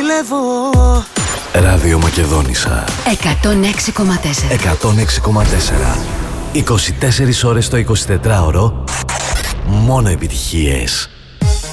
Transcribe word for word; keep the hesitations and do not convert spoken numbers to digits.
δουλεύω. Ράδιο Μακεδόνισσα εκατόν έξι κόμμα τέσσερα. εκατόν έξι κόμμα τέσσερα. είκοσι τέσσερις ώρες το εικοσιτετράωρο. Μόνο επιτυχίες.